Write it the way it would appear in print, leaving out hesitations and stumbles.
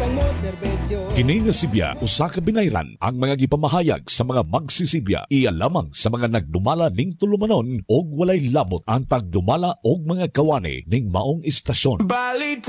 Kini nga sibya usa ka binayran ang mga gipamahayag sa mga magsisibya iya lamang sa mga nagdumala ning tulumanon og walay labot ang tagdumala og mga kawani ning maong istasyon.